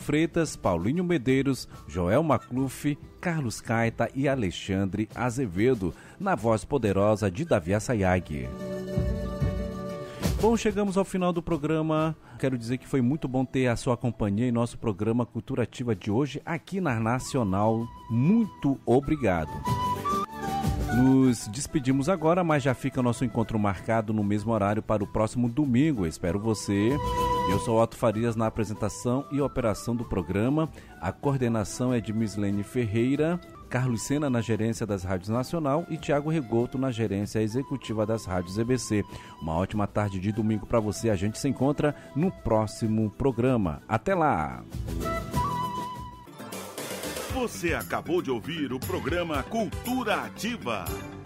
Freitas, Paulinho Medeiros, Joel Macluf, Carlos Caeta e Alexandre Azevedo, na voz poderosa de Davi Assayag. Bom, chegamos ao final do programa. Quero dizer que foi muito bom ter a sua companhia em nosso programa Cultura Ativa de hoje aqui na Nacional. Muito obrigado. Nos despedimos agora, mas já fica nosso encontro marcado no mesmo horário para o próximo domingo. Espero você. Eu sou Otto Farias na apresentação e operação do programa. A coordenação é de Mislene Ferreira, Carlos Sena na gerência das Rádios Nacional e Tiago Regoto na gerência executiva das Rádios EBC. Uma ótima tarde de domingo para você. A gente se encontra no próximo programa. Até lá! Você acabou de ouvir o programa Cultura Ativa.